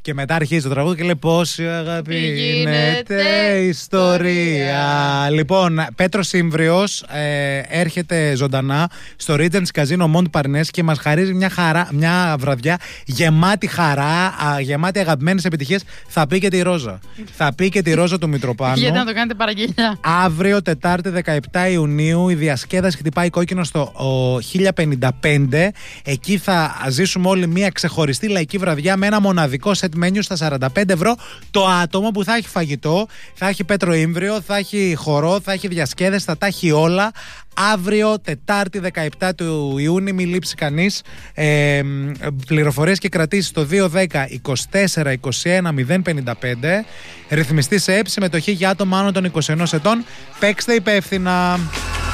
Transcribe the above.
Και μετά αρχίζει το τραγούδι και λέει πόση αγάπη γίνεται ιστορία. Λοιπόν, Πέτρος Ήμβριος έρχεται ζωντανά στο Regency Casino Mont Parnasse και μας χαρίζει μια βραδιά γεμάτη χαρά, γεμάτη αγαπημένες επιτυχίες. Θα πει και τη Ρόζα. Θα πει και τη Ρόζα του Μητροπάνου. Γιατί να το κάνετε παραγγελιά. Αύριο, Τετάρτη 17 Ιουνίου, η διασκέδαση χτυπάει κόκκινο στο 1055. Εκεί θα ζήσουμε όλοι μια ξεχωριστή λαϊκή βραδιά με ένα μοναδικό set menu στα 45 ευρώ το άτομο, που θα έχει φαγητό, θα έχει Πέτρο Ήμβριο, θα έχει χορό, θα έχει διασκέδαση, θα τα έχει όλα. Αύριο, Τετάρτη 17 του Ιούνιου, μη λείψει κανείς. Πληροφορίες και κρατήσεις στο 210 24 21 055. Ρυθμιστή σε ΕΠ, συμμετοχή για άτομα άνω των 21 ετών. Παίξτε υπεύθυνα.